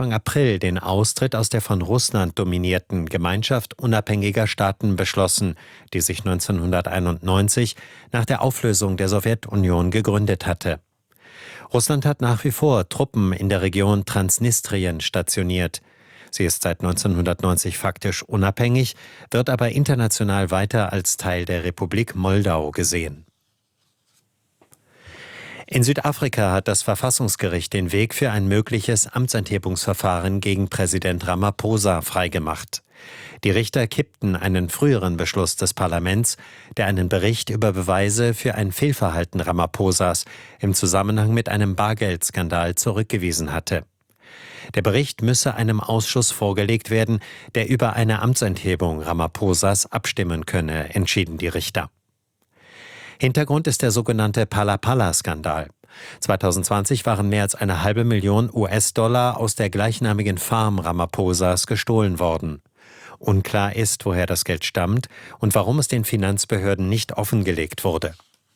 Anfang April den Austritt aus der von Russland dominierten Gemeinschaft unabhängiger Staaten beschlossen, die sich 1991 nach der Auflösung der Sowjetunion gegründet hatte. Russland hat nach wie vor Truppen in der Region Transnistrien stationiert. Sie ist seit 1990 faktisch unabhängig, wird aber international weiter als Teil der Republik Moldau gesehen. In Südafrika hat das Verfassungsgericht den Weg für ein mögliches Amtsenthebungsverfahren gegen Präsident Ramaphosa freigemacht. Die Richter kippten einen früheren Beschluss des Parlaments, der einen Bericht über Beweise für ein Fehlverhalten Ramaphosas im Zusammenhang mit einem Bargeldskandal zurückgewiesen hatte. Der Bericht müsse einem Ausschuss vorgelegt werden, der über eine Amtsenthebung Ramaphosas abstimmen könne, entschieden die Richter. Hintergrund ist der sogenannte Phala-Phala-Skandal. 2020 waren mehr als 500.000 US-Dollar aus der gleichnamigen Farm Ramaphosas gestohlen worden. Unklar ist, woher das Geld stammt und warum es den Finanzbehörden nicht offengelegt wurde.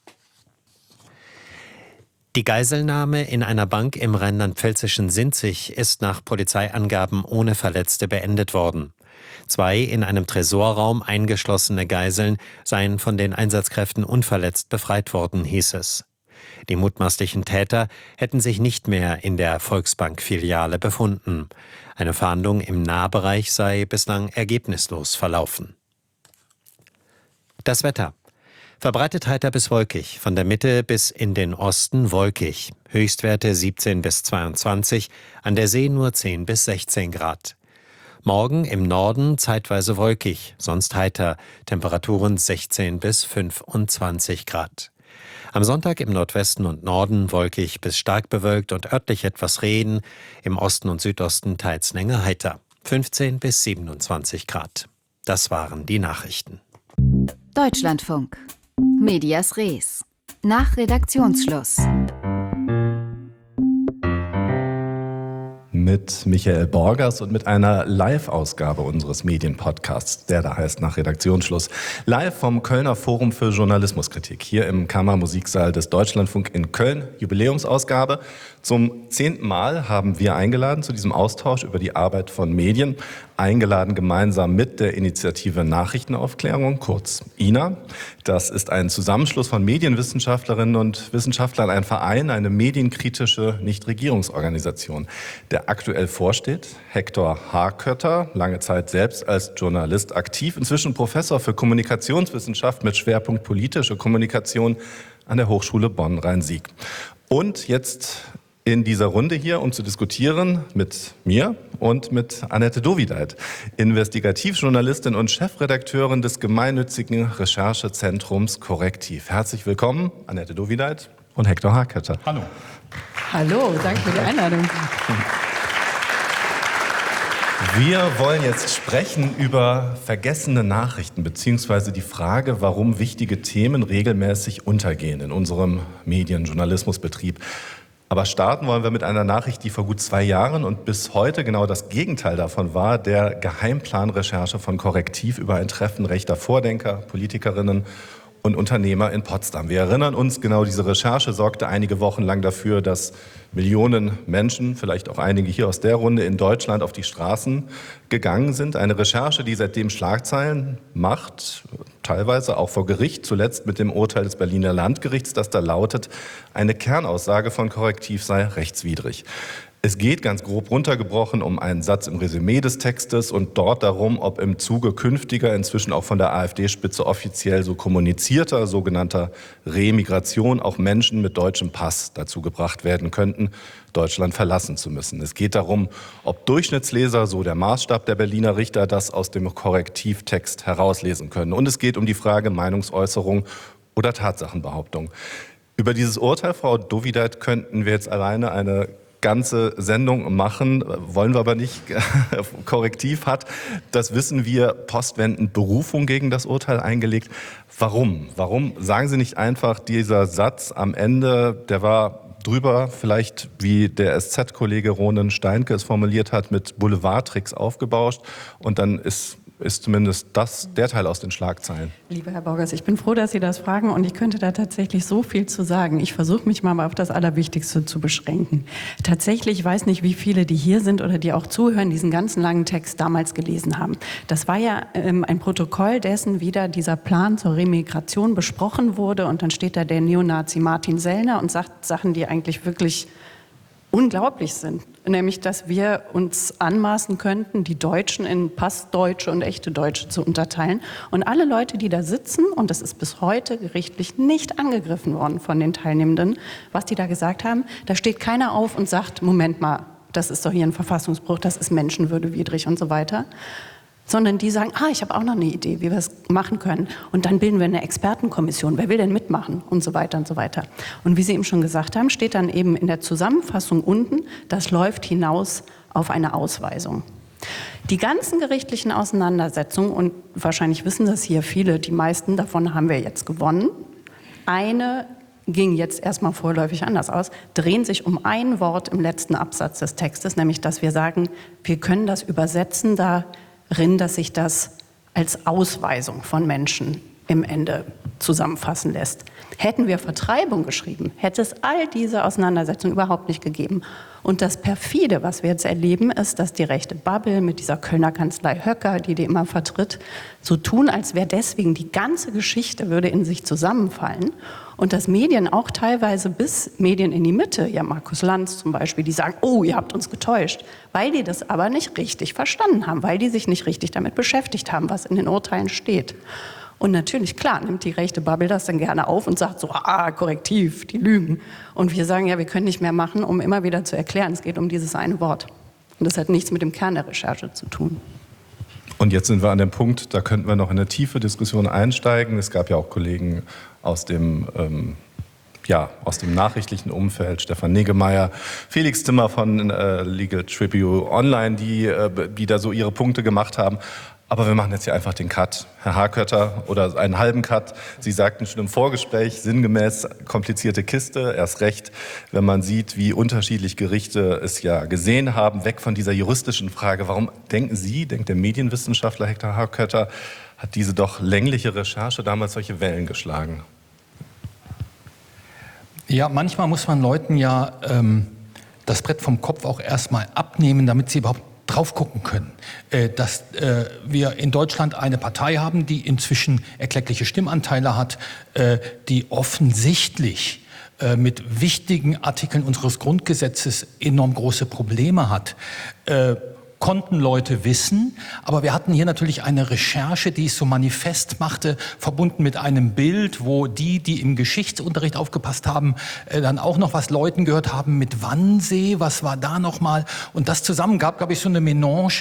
Die Geiselnahme in einer Bank im rheinland-pfälzischen Sinzig ist nach Polizeiangaben ohne Verletzte beendet worden. 2 in einem Tresorraum eingeschlossene Geiseln seien von den Einsatzkräften unverletzt befreit worden, hieß es. Die mutmaßlichen Täter hätten sich nicht mehr in der Volksbank-Filiale befunden. Eine Fahndung im Nahbereich sei bislang ergebnislos verlaufen. Das Wetter. Verbreitet heiter bis wolkig, von der Mitte bis in den Osten wolkig. Höchstwerte 17 bis 22, an der See nur 10 bis 16 Grad. Morgen im Norden zeitweise wolkig, sonst heiter, Temperaturen 16 bis 25 Grad. Am Sonntag im Nordwesten und Norden wolkig bis stark bewölkt und örtlich etwas Regen, im Osten und Südosten teils länger heiter, 15 bis 27 Grad. Das waren die Nachrichten. Deutschlandfunk. Medias Res. Nach Redaktionsschluss. Mit Michael Borgers und mit einer Live-Ausgabe unseres Medienpodcasts, der da heißt Nach Redaktionsschluss. Live vom Kölner Forum für Journalismuskritik, hier im Kammermusiksaal des Deutschlandfunk in Köln, Jubiläumsausgabe. Zum 10. Mal haben wir eingeladen zu diesem Austausch über die Arbeit von Medien, eingeladen gemeinsam mit der Initiative Nachrichtenaufklärung, kurz INA. Das ist ein Zusammenschluss von Medienwissenschaftlerinnen und Wissenschaftlern, ein Verein, eine medienkritische Nichtregierungsorganisation, der aktuell vorsteht. Hector Harkötter, lange Zeit selbst als Journalist aktiv, inzwischen Professor für Kommunikationswissenschaft mit Schwerpunkt politische Kommunikation an der Hochschule Bonn-Rhein-Sieg. Und jetzt in dieser Runde hier, um zu diskutieren mit mir und mit Annette Dovideit, Investigativjournalistin und Chefredakteurin des gemeinnützigen Recherchezentrums Correctiv. Herzlich willkommen, Annette Dovideit und Hector Harkötter. Hallo. Hallo, danke für die Einladung. Wir wollen jetzt sprechen über vergessene Nachrichten beziehungsweise die Frage, warum wichtige Themen regelmäßig untergehen in unserem Medienjournalismusbetrieb. Aber starten wollen wir mit einer Nachricht, die vor gut 2 Jahren und bis heute genau das Gegenteil davon war, der Geheimplanrecherche von Correctiv über ein Treffen rechter Vordenker, Politikerinnen und Unternehmer in Potsdam. Wir erinnern uns, genau diese Recherche sorgte einige Wochen lang dafür, dass Millionen Menschen, vielleicht auch einige hier aus der Runde in Deutschland, auf die Straßen gegangen sind. Eine Recherche, die seitdem Schlagzeilen macht, teilweise auch vor Gericht, zuletzt mit dem Urteil des Berliner Landgerichts, das da lautet, eine Kernaussage von Correctiv sei rechtswidrig. Es geht ganz grob runtergebrochen um einen Satz im Resümee des Textes und dort darum, ob im Zuge künftiger, inzwischen auch von der AfD-Spitze offiziell so kommunizierter, sogenannter Remigration auch Menschen mit deutschem Pass dazu gebracht werden könnten, Deutschland verlassen zu müssen. Es geht darum, ob Durchschnittsleser, so der Maßstab der Berliner Richter, das aus dem Korrektivtext herauslesen können. Und es geht um die Frage Meinungsäußerung oder Tatsachenbehauptung. Über dieses Urteil, Frau Dovideit, könnten wir jetzt alleine eine ganze Sendung machen, wollen wir aber nicht. Correctiv hat, das wissen wir, postwendend Berufung gegen das Urteil eingelegt. Warum? Warum sagen Sie nicht einfach, dieser Satz am Ende, der war drüber, vielleicht wie der SZ-Kollege Ronen Steinke es formuliert hat, mit Boulevardtricks aufgebauscht und dann ist ist zumindest der Teil aus den Schlagzeilen. Lieber Herr Borgers, ich bin froh, dass Sie das fragen und ich könnte da tatsächlich so viel zu sagen. Ich versuche mich mal auf das Allerwichtigste zu beschränken. Tatsächlich, ich weiß nicht, wie viele, die hier sind oder die auch zuhören, diesen ganzen langen Text damals gelesen haben. Das war ja ein Protokoll dessen, wie da dieser Plan zur Remigration besprochen wurde und dann steht da der Neonazi Martin Sellner und sagt Sachen, die eigentlich wirklich unglaublich sind. Nämlich, dass wir uns anmaßen könnten, die Deutschen in Passdeutsche und echte Deutsche zu unterteilen. Und alle Leute, die da sitzen, und das ist bis heute gerichtlich nicht angegriffen worden von den Teilnehmenden, was die da gesagt haben, da steht keiner auf und sagt, Moment mal, das ist doch hier ein Verfassungsbruch, das ist menschenwürdewidrig und so weiter. Sondern die sagen, ich habe auch noch eine Idee, wie wir es machen können. Und dann bilden wir eine Expertenkommission. Wer will denn mitmachen? Und so weiter und so weiter. Und wie Sie eben schon gesagt haben, steht dann eben in der Zusammenfassung unten, das läuft hinaus auf eine Ausweisung. Die ganzen gerichtlichen Auseinandersetzungen, und wahrscheinlich wissen das hier viele, die meisten davon haben wir jetzt gewonnen. Eine ging jetzt erstmal vorläufig anders aus, drehen sich um ein Wort im letzten Absatz des Textes, nämlich, dass wir sagen, wir können das übersetzen darin, dass sich das als Ausweisung von Menschen im Ende zusammenfassen lässt. Hätten wir Vertreibung geschrieben, hätte es all diese Auseinandersetzungen überhaupt nicht gegeben. Und das Perfide, was wir jetzt erleben, ist, dass die rechte Bubble mit dieser Kölner Kanzlei Höcker, die immer vertritt, so tun, als wäre deswegen die ganze Geschichte würde in sich zusammenfallen. Und dass Medien auch teilweise bis Medien in die Mitte, ja Markus Lanz zum Beispiel, die sagen, ihr habt uns getäuscht, weil die das aber nicht richtig verstanden haben, weil die sich nicht richtig damit beschäftigt haben, was in den Urteilen steht. Und natürlich, klar, nimmt die rechte Bubble das dann gerne auf und sagt so, Korrektiv, die lügen. Und wir sagen, ja, wir können nicht mehr machen, um immer wieder zu erklären, es geht um dieses eine Wort. Und das hat nichts mit dem Kern der Recherche zu tun. Und jetzt sind wir an dem Punkt, da könnten wir noch in eine tiefe Diskussion einsteigen. Es gab ja auch Kollegen aus dem nachrichtlichen Umfeld, Stefan Niggemeier, Felix Zimmer von Legal Tribune Online, die da so ihre Punkte gemacht haben. Aber wir machen jetzt hier einfach den Cut. Herr Hakötter, oder einen halben Cut. Sie sagten schon im Vorgespräch, sinngemäß komplizierte Kiste. Erst recht, wenn man sieht, wie unterschiedlich Gerichte es ja gesehen haben. Weg von dieser juristischen Frage. Warum denkt der Medienwissenschaftler Hector Hakötter, hat diese doch längliche Recherche damals solche Wellen geschlagen? Ja, manchmal muss man Leuten ja das Brett vom Kopf auch erstmal abnehmen, damit sie überhaupt drauf gucken können, dass wir in Deutschland eine Partei haben, die inzwischen erkleckliche Stimmanteile hat, die offensichtlich mit wichtigen Artikeln unseres Grundgesetzes enorm große Probleme hat. Konnten Leute wissen, aber wir hatten hier natürlich eine Recherche, die es so manifest machte, verbunden mit einem Bild, wo die im Geschichtsunterricht aufgepasst haben, dann auch noch was Leuten gehört haben mit Wannsee, was war da nochmal? Und das zusammen gab, glaube ich, so eine Melange,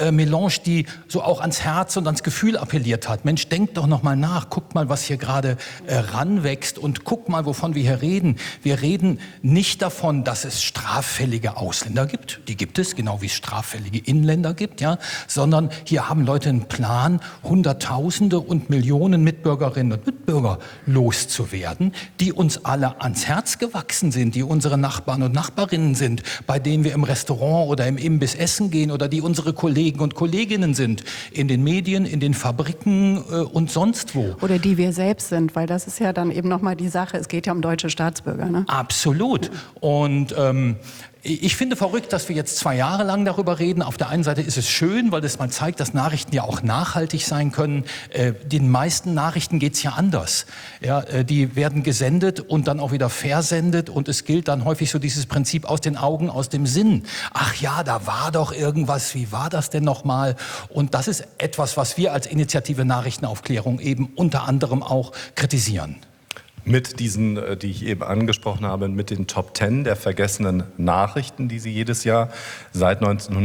die so auch ans Herz und ans Gefühl appelliert hat. Mensch, denkt doch nochmal nach, guckt mal, was hier gerade ranwächst und guckt mal, wovon wir hier reden. Wir reden nicht davon, dass es straffällige Ausländer gibt, die gibt es, genau wie es straffällige Inländer gibt, ja, sondern hier haben Leute einen Plan, Hunderttausende und Millionen Mitbürgerinnen und Mitbürger loszuwerden, die uns alle ans Herz gewachsen sind, die unsere Nachbarn und Nachbarinnen sind, bei denen wir im Restaurant oder im Imbiss essen gehen oder die unsere Kollegen und Kolleginnen sind, in den Medien, in den Fabriken und sonst wo. Oder die wir selbst sind, weil das ist ja dann eben nochmal die Sache, es geht ja um deutsche Staatsbürger. Ne? Absolut. Und ich finde verrückt, dass wir jetzt 2 Jahre lang darüber reden. Auf der einen Seite ist es schön, weil das mal zeigt, dass Nachrichten ja auch nachhaltig sein können. Den meisten Nachrichten geht's ja anders. Ja, die werden gesendet und dann auch wieder versendet und es gilt dann häufig so dieses Prinzip aus den Augen, aus dem Sinn. Ach ja, da war doch irgendwas, wie war das denn nochmal? Und das ist etwas, was wir als Initiative Nachrichtenaufklärung eben unter anderem auch kritisieren. Mit diesen, die ich eben angesprochen habe, mit den Top 10 der vergessenen Nachrichten, die Sie jedes Jahr seit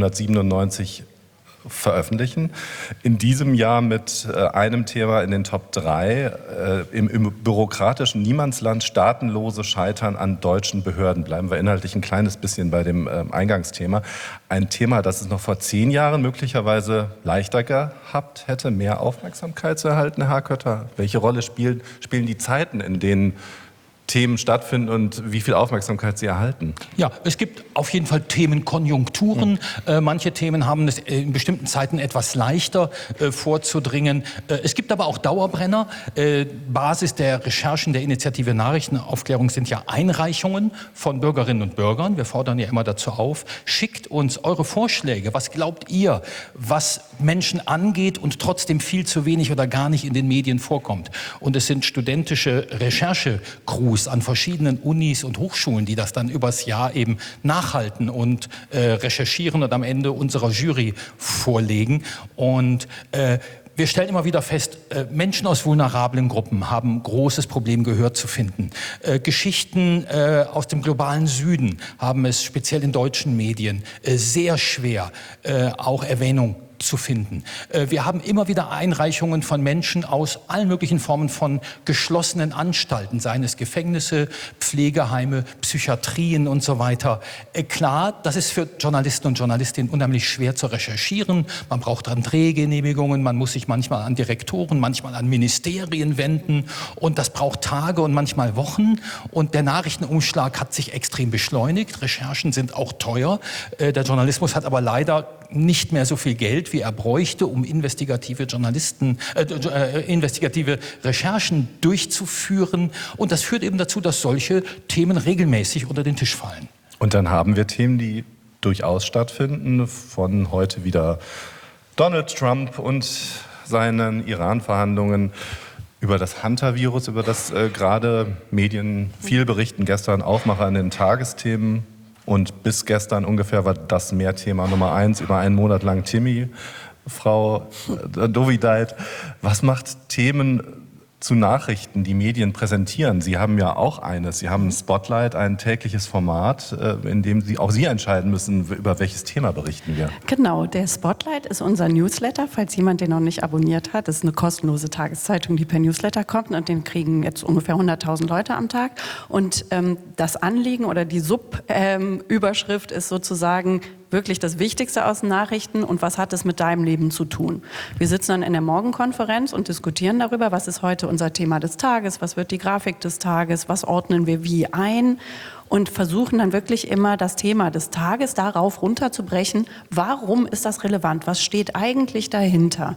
1997 veröffentlichen. In diesem Jahr mit einem Thema in den Top 3, im bürokratischen Niemandsland staatenlose Scheitern an deutschen Behörden. Bleiben wir inhaltlich ein kleines bisschen bei dem Eingangsthema. Ein Thema, das es noch vor 10 Jahren möglicherweise leichter gehabt hätte, mehr Aufmerksamkeit zu erhalten, Herr Hakötter. Welche Rolle spielen die Zeiten, in denen Themen stattfinden und wie viel Aufmerksamkeit sie erhalten? Ja, es gibt auf jeden Fall Themenkonjunkturen. Manche Themen haben es in bestimmten Zeiten etwas leichter vorzudringen. Es gibt aber auch Dauerbrenner. Basis der Recherchen der Initiative Nachrichtenaufklärung sind ja Einreichungen von Bürgerinnen und Bürgern. Wir fordern ja immer dazu auf, schickt uns eure Vorschläge. Was glaubt ihr, was Menschen angeht und trotzdem viel zu wenig oder gar nicht in den Medien vorkommt? Und es sind studentische Recherchecrews an verschiedenen Unis und Hochschulen, die das dann übers Jahr eben nachhalten und recherchieren und am Ende unserer Jury vorlegen. Und wir stellen immer wieder fest, Menschen aus vulnerablen Gruppen haben ein großes Problem, Gehör zu finden. Geschichten aus dem globalen Süden haben es speziell in deutschen Medien sehr schwer, auch Erwähnung zu finden. Wir haben immer wieder Einreichungen von Menschen aus allen möglichen Formen von geschlossenen Anstalten, seien es Gefängnisse, Pflegeheime, Psychiatrien und so weiter. Klar, das ist für Journalisten und Journalistinnen unheimlich schwer zu recherchieren. Man braucht dann Drehgenehmigungen, man muss sich manchmal an Direktoren, manchmal an Ministerien wenden und das braucht Tage und manchmal Wochen. Und der Nachrichtenumschlag hat sich extrem beschleunigt. Recherchen sind auch teuer. Der Journalismus hat aber leider nicht mehr so viel Geld, wie er bräuchte, um investigative Recherchen durchzuführen. Und das führt eben dazu, dass solche Themen regelmäßig unter den Tisch fallen. Und dann haben wir Themen, die durchaus stattfinden, von heute wieder Donald Trump und seinen Iran-Verhandlungen, über das Hunter-Virus, über das gerade Medien viel berichten. Gestern Aufmacher an den Tagesthemen. Und bis gestern ungefähr war das Mehrthema Nummer 1 über einen Monat lang Timmy, Frau Dovideit. Was macht Themen zu Nachrichten, die Medien präsentieren? Sie haben ja auch eines. Sie haben ein Spotlight, ein tägliches Format, in dem auch Sie entscheiden müssen, über welches Thema berichten wir. Genau, der Spotlight ist unser Newsletter, falls jemand den noch nicht abonniert hat. Das ist eine kostenlose Tageszeitung, die per Newsletter kommt und den kriegen jetzt ungefähr 100.000 Leute am Tag. Und das Anliegen oder die Subüberschrift ist sozusagen wirklich das Wichtigste aus den Nachrichten und was hat es mit deinem Leben zu tun. Wir sitzen dann in der Morgenkonferenz und diskutieren darüber, was ist heute unser Thema des Tages, was wird die Grafik des Tages, was ordnen wir wie ein und versuchen dann wirklich immer das Thema des Tages darauf runterzubrechen, warum ist das relevant, was steht eigentlich dahinter.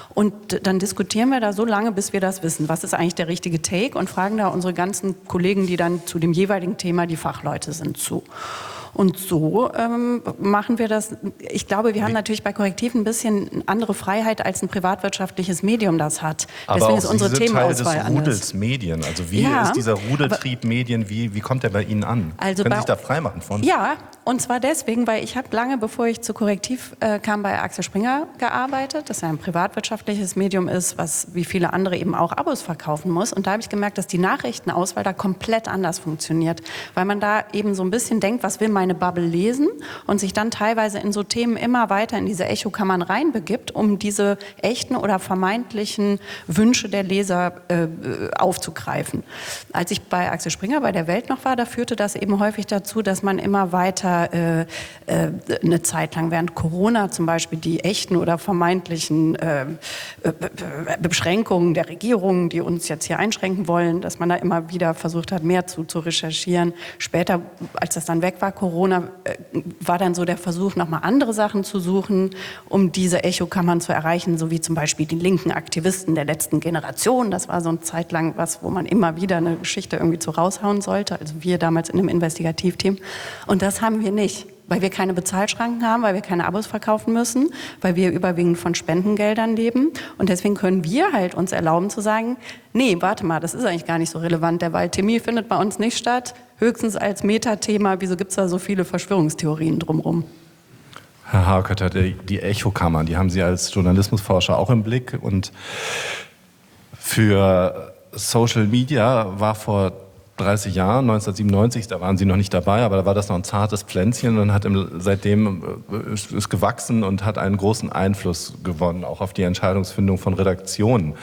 Und dann diskutieren wir da so lange, bis wir das wissen, was ist eigentlich der richtige Take und fragen da unsere ganzen Kollegen, die dann zu dem jeweiligen Thema die Fachleute sind, zu. Und so machen wir das. Ich glaube, wir haben natürlich bei Korrektiv ein bisschen andere Freiheit, als ein privatwirtschaftliches Medium das hat. Aber deswegen auch ist unsere Sie sind Themenauswahl Teil des anders. Rudels Medien. Also wie Ja, ist dieser Rudeltrieb Medien, wie kommt der bei Ihnen an? Also Können Sie sich da freimachen von? Ja, und zwar deswegen, weil ich habe lange, bevor ich zu Korrektiv kam, bei Axel Springer gearbeitet, das ja ein privatwirtschaftliches Medium ist, was wie viele andere eben auch Abos verkaufen muss. Und da habe ich gemerkt, dass die Nachrichtenauswahl da komplett anders funktioniert, weil man da eben so ein bisschen denkt, was will meine Bubble lesen und sich dann teilweise in so Themen immer weiter in diese Echokammern reinbegibt, um diese echten oder vermeintlichen Wünsche der Leser aufzugreifen. Als ich bei Axel Springer bei der Welt noch war, da führte das eben häufig dazu, dass man immer weiter eine Zeit lang während Corona zum Beispiel die echten oder vermeintlichen Beschränkungen der Regierung, die uns jetzt hier einschränken wollen, dass man da immer wieder versucht hat, mehr zu recherchieren. Später, als das dann weg war, Corona, war dann so der Versuch, nochmal andere Sachen zu suchen, um diese Echokammern zu erreichen, so wie zum Beispiel die linken Aktivisten der letzten Generation. Das war so eine Zeit lang was, wo man immer wieder eine Geschichte irgendwie zu raushauen sollte. Also wir damals in einem Investigativteam. Und das haben wir nicht, weil wir keine Bezahlschranken haben, weil wir keine Abos verkaufen müssen, weil wir überwiegend von Spendengeldern leben. Und deswegen können wir halt uns erlauben zu sagen, nee, warte mal, das ist eigentlich gar nicht so relevant. Der Waldtemie findet bei uns nicht statt, höchstens als Metathema. Wieso gibt es da so viele Verschwörungstheorien drumherum? Herr Harkötter, die Echokammern, die haben Sie als Journalismusforscher auch im Blick. Und für Social Media war vor 30 Jahren, 1997, da waren Sie noch nicht dabei, aber da war das noch ein zartes Pflänzchen und hat seitdem ist gewachsen und hat einen großen Einfluss gewonnen, auch auf die Entscheidungsfindung von Redaktionen.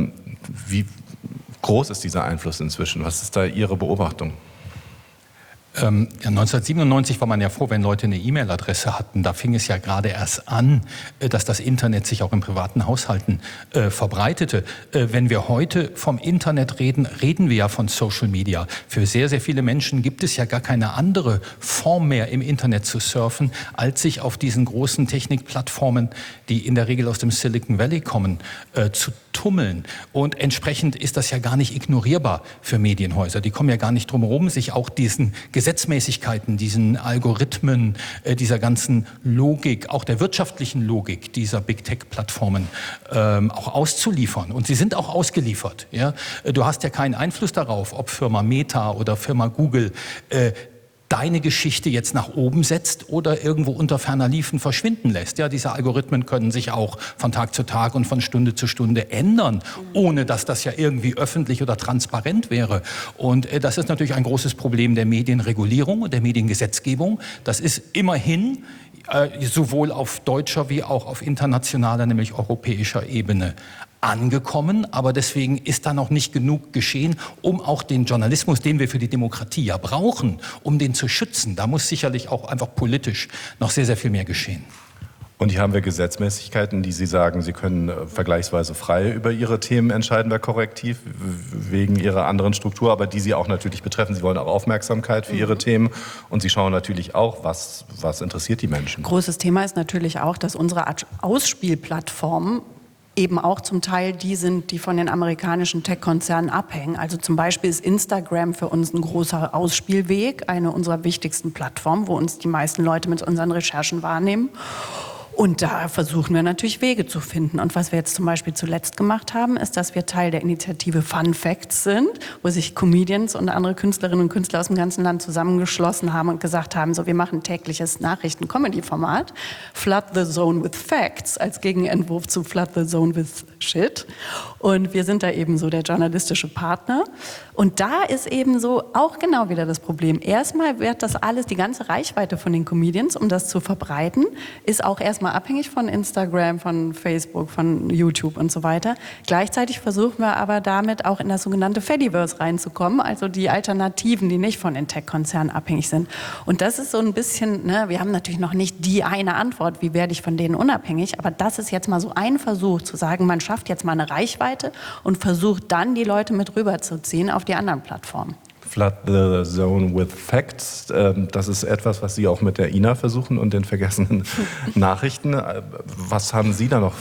Wie groß ist dieser Einfluss inzwischen? Was ist da Ihre Beobachtung? 1997 war man ja froh, wenn Leute eine E-Mail-Adresse hatten. Da fing es ja gerade erst an, dass das Internet sich auch in privaten Haushalten verbreitete. Wenn wir heute vom Internet reden, reden wir ja von Social Media. Für sehr, sehr viele Menschen gibt es ja gar keine andere Form mehr, im Internet zu surfen, als sich auf diesen großen Technikplattformen, die in der Regel aus dem Silicon Valley kommen, zu tummeln. Und entsprechend ist das ja gar nicht ignorierbar für Medienhäuser. Die kommen ja gar nicht drum herum, sich auch diesen Gesetzmäßigkeiten, diesen Algorithmen, dieser ganzen Logik, auch der wirtschaftlichen Logik dieser Big-Tech-Plattformen auch auszuliefern. Und sie sind auch ausgeliefert. Ja? Du hast ja keinen Einfluss darauf, ob Firma Meta oder Firma Google deine Geschichte jetzt nach oben setzt oder irgendwo unter ferner Liefen verschwinden lässt. Ja, diese Algorithmen können sich auch von Tag zu Tag und von Stunde zu Stunde ändern, ohne dass das ja irgendwie öffentlich oder transparent wäre. Und das ist natürlich ein großes Problem der Medienregulierung und der Mediengesetzgebung. Das ist immerhin sowohl auf deutscher wie auch auf internationaler, nämlich europäischer Ebene angekommen, aber deswegen ist da noch nicht genug geschehen, um auch den Journalismus, den wir für die Demokratie ja brauchen, um den zu schützen. Da muss sicherlich auch einfach politisch noch sehr, sehr viel mehr geschehen. Und hier haben wir Gesetzmäßigkeiten, die Sie sagen, Sie können vergleichsweise frei über Ihre Themen entscheiden bei Korrektiv, wegen Ihrer anderen Struktur, aber die Sie auch natürlich betreffen. Sie wollen auch Aufmerksamkeit für Ihre Themen und Sie schauen natürlich auch, was interessiert die Menschen. Großes Thema ist natürlich auch, dass unsere Ausspielplattformen eben auch zum Teil die sind, die von den amerikanischen Tech-Konzernen abhängen. Also zum Beispiel ist Instagram für uns ein großer Ausspielweg, eine unserer wichtigsten Plattformen, wo uns die meisten Leute mit unseren Recherchen wahrnehmen. Und da versuchen wir natürlich Wege zu finden. Und was wir jetzt zum Beispiel zuletzt gemacht haben, ist, dass wir Teil der Initiative Fun Facts sind, wo sich Comedians und andere Künstlerinnen und Künstler aus dem ganzen Land zusammengeschlossen haben und gesagt haben, so wir machen ein tägliches Nachrichten-Comedy-Format, Flood the Zone with Facts, als Gegenentwurf zu Flood the Zone with Shit. Und wir sind da eben so der journalistische Partner. Und da ist eben so auch genau wieder das Problem. Erstmal wird das alles, die ganze Reichweite von den Comedians, um das zu verbreiten, ist auch erstmal abhängig von Instagram, von Facebook, von YouTube und so weiter. Gleichzeitig versuchen wir aber damit auch in das sogenannte Fediverse reinzukommen, also die Alternativen, die nicht von den Tech-Konzernen abhängig sind. Und das ist so ein bisschen, wir haben natürlich noch nicht die eine Antwort, wie werde ich von denen unabhängig, aber das ist jetzt mal so ein Versuch zu sagen, man schafft jetzt mal eine Reichweite und versucht dann die Leute mit rüberzuziehen auf die anderen Plattformen. Flood the Zone with Facts. Das ist etwas, was Sie auch mit der INA versuchen und den vergessenen Nachrichten. Was haben Sie da noch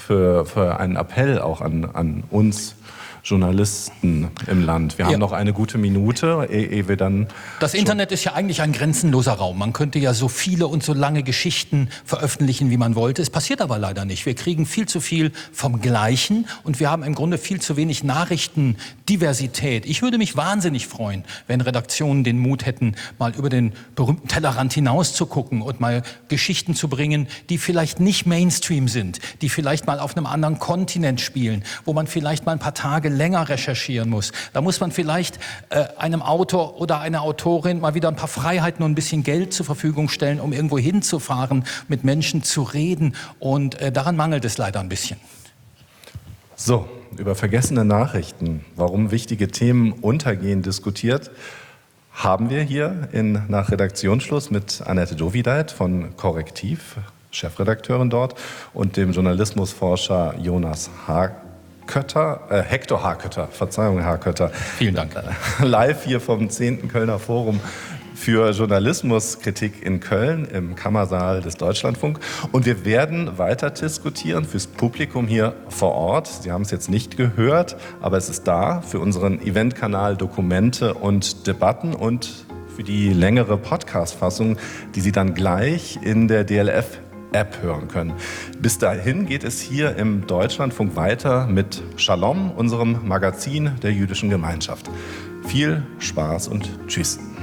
für einen Appell auch an uns Journalisten im Land? Wir haben noch eine gute Minute, ehe wir dann... Das Internet ist ja eigentlich ein grenzenloser Raum. Man könnte ja so viele und so lange Geschichten veröffentlichen, wie man wollte. Es passiert aber leider nicht. Wir kriegen viel zu viel vom Gleichen und wir haben im Grunde viel zu wenig Nachrichtendiversität. Ich würde mich wahnsinnig freuen, wenn Redaktionen den Mut hätten, mal über den berühmten Tellerrand hinaus zu gucken und mal Geschichten zu bringen, die vielleicht nicht Mainstream sind, die vielleicht mal auf einem anderen Kontinent spielen, wo man vielleicht mal ein paar Tage länger recherchieren muss. Da muss man vielleicht einem Autor oder einer Autorin mal wieder ein paar Freiheiten und ein bisschen Geld zur Verfügung stellen, um irgendwo hinzufahren, mit Menschen zu reden. Und daran mangelt es leider ein bisschen. So, über vergessene Nachrichten, warum wichtige Themen untergehen, diskutiert haben wir hier nach Redaktionsschluss mit Annette Dovideit von Korrektiv, Chefredakteurin dort, und dem Journalismusforscher Jonas Hector Hakötter, Verzeihung, Herr Hakötter. Vielen Dank. Live hier vom 10. Kölner Forum für Journalismuskritik in Köln im Kammersaal des Deutschlandfunk. Und wir werden weiter diskutieren fürs Publikum hier vor Ort. Sie haben es jetzt nicht gehört, aber es ist da für unseren Eventkanal Dokumente und Debatten und für die längere Podcast-Fassung, die Sie dann gleich in der DLF-App hören können. Bis dahin geht es hier im Deutschlandfunk weiter mit Shalom, unserem Magazin der jüdischen Gemeinschaft. Viel Spaß und Tschüss.